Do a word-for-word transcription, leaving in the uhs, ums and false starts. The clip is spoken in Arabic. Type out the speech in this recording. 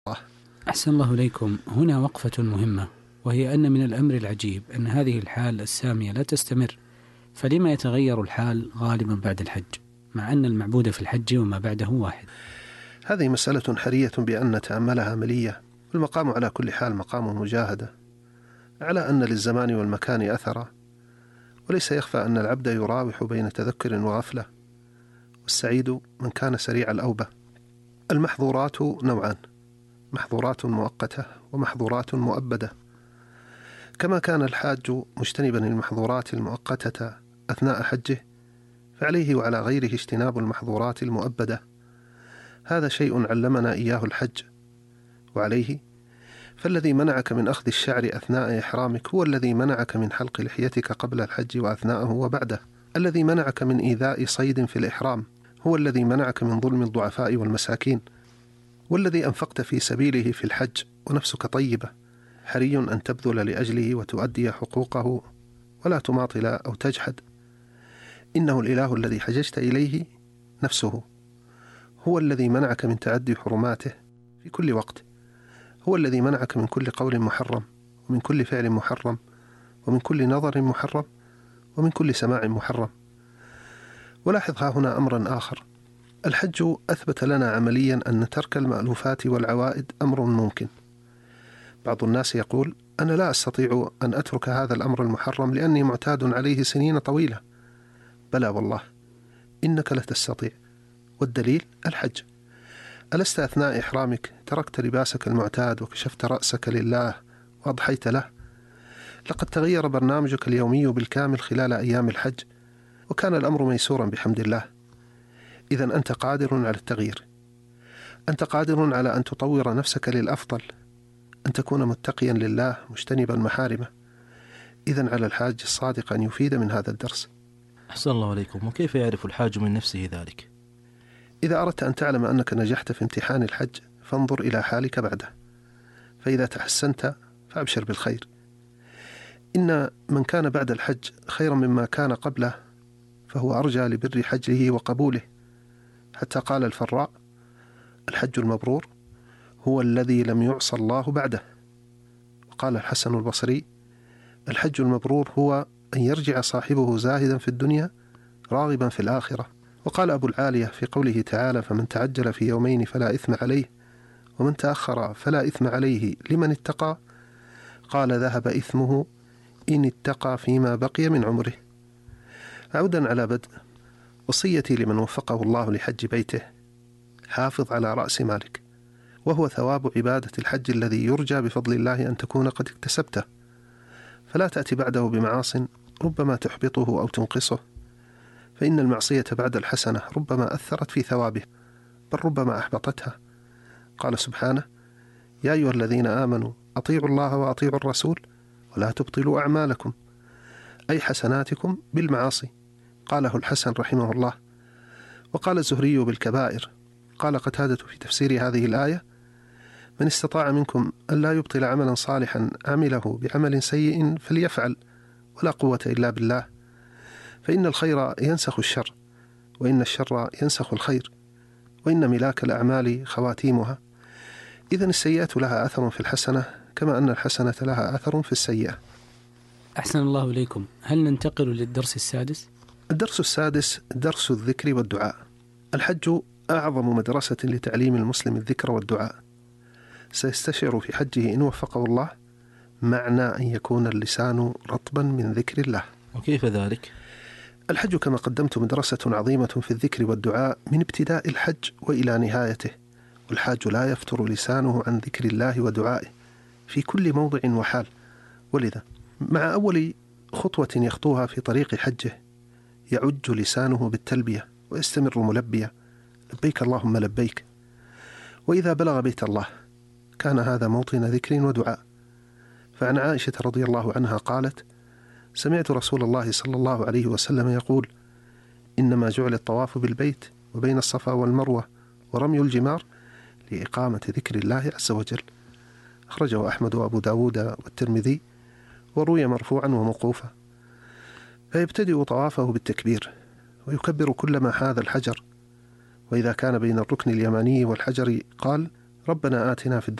أحسن الله إليكم. هنا وقفة مهمة، وهي أن من الأمر العجيب أن هذه الحال السامية لا تستمر، فلما يتغير الحال غالبا بعد الحج مع أن المعبود في الحج وما بعده واحد؟ هذه مسألة حرية بأن نتأملها ملية، والمقام على كل حال مقام مجاهدة، على أن للزمان والمكان أثرا، وليس يخفى أن العبد يراوح بين تذكر وغفلة، والسعيد من كان سريع الأوبة. المحظورات نوعان: محظورات مؤقتة ومحظورات مؤبدة. كما كان الحاج مجتنبا المحظورات المؤقتة أثناء حجه، فعليه وعلى غيره اجتناب المحظورات المؤبدة. هذا شيء علمنا إياه الحج. وعليه فالذي منعك من أخذ الشعر أثناء إحرامك هو الذي منعك من حلق لحيتك قبل الحج وأثناءه وبعده. الذي منعك من إيذاء صيد في الإحرام هو الذي منعك من ظلم الضعفاء والمساكين. والذي أنفقت في سبيله في الحج ونفسك طيبة حري أن تبذل لأجله وتؤدي حقوقه ولا تماطل أو تجحد. إنه الإله الذي حججت إليه نفسه، هو الذي منعك من تعدي حرماته في كل وقت، هو الذي منعك من كل قول محرم، ومن كل فعل محرم، ومن كل نظر محرم، ومن كل سماع محرم. ولاحظ ها هنا أمرا آخر: الحج أثبت لنا عمليا أن ترك المألوفات والعوائد أمر ممكن. بعض الناس يقول: أنا لا أستطيع أن أترك هذا الأمر المحرم لأني معتاد عليه سنين طويلة. بلى والله، إنك لتستطيع، والدليل الحج. ألست أثناء إحرامك تركت لباسك المعتاد وكشفت رأسك لله وأضحيت له؟ لقد تغير برنامجك اليومي بالكامل خلال أيام الحج، وكان الأمر ميسورا بحمد الله. إذن أنت قادر على التغيير، أنت قادر على أن تطور نفسك للأفضل، أن تكون متقيا لله مجتنبا محارمه. إذن على الحاج الصادق أن يفيد من هذا الدرس. أحسن الله عليكم. وكيف يعرف الحاج من نفسه ذلك؟ إذا أردت أن تعلم أنك نجحت في امتحان الحج فانظر إلى حالك بعده، فإذا تحسنت فأبشر بالخير. إن من كان بعد الحج خيرا مما كان قبله فهو أرجى لبر حجه وقبوله. حتى قال الفراء: الحج المبرور هو الذي لم يعصى الله بعده. وقال الحسن البصري: الحج المبرور هو أن يرجع صاحبه زاهدا في الدنيا راغبا في الآخرة. وقال أبو العالية في قوله تعالى: فمن تعجل في يومين فلا إثم عليه ومن تأخر فلا إثم عليه لمن اتقى، قال: ذهب إثمه إن اتقى فيما بقي من عمره. عودا على بدء، وصيتي لمن وفقه الله لحج بيته: حافظ على رأس مالك، وهو ثواب عبادة الحج الذي يرجى بفضل الله أن تكون قد اكتسبته، فلا تأتي بعده بمعاص ربما تحبطه أو تنقصه، فإن المعصية بعد الحسنة ربما أثرت في ثوابه بل ربما أحبطتها. قال سبحانه: يا أيها الذين آمنوا أطيعوا الله وأطيعوا الرسول ولا تبطلوا أعمالكم، أي حسناتكم بالمعاصي. قاله الحسن رحمه الله. وقال الزهري بالكبائر. قال قتادة في تفسير هذه الآية: من استطاع منكم أن لا يبطل عملا صالحا عمله بعمل سيء فليفعل، ولا قوة إلا بالله، فإن الخير ينسخ الشر، وإن الشر ينسخ الخير، وإن ملاك الأعمال خواتيمها. إذن السيئة لها أثر في الحسنة كما أن الحسنة لها أثر في السيئة. أحسن الله إليكم. هل ننتقل للدرس السادس؟ الدرس السادس درس الذكر والدعاء. الحج أعظم مدرسة لتعليم المسلم الذكر والدعاء. سيستشعر في حجه إن وفقه الله معنى أن يكون اللسان رطبا من ذكر الله. وكيف ذلك؟ الحج كما قدمت مدرسة عظيمة في الذكر والدعاء من ابتداء الحج وإلى نهايته، والحاج لا يفتر لسانه عن ذكر الله ودعائه في كل موضع وحال. ولذا مع أول خطوة يخطوها في طريق حجه يعج لسانه بالتلبية ويستمر ملبيا: لبيك اللهم لبيك. وإذا بلغ بيت الله كان هذا موطن ذكر ودعاء. فعن عائشة رضي الله عنها قالت: سمعت رسول الله صلى الله عليه وسلم يقول: إنما جعل الطواف بالبيت وبين الصفا والمروة ورمي الجمار لإقامة ذكر الله عز وجل. أخرجه أحمد وأبو داود والترمذي، وروي مرفوعا وموقوفا. فيبتدئ طوافه بالتكبير ويكبر كلما حاذ الحجر، وإذا كان بين الركن اليماني والحجر قال: ربنا آتنا في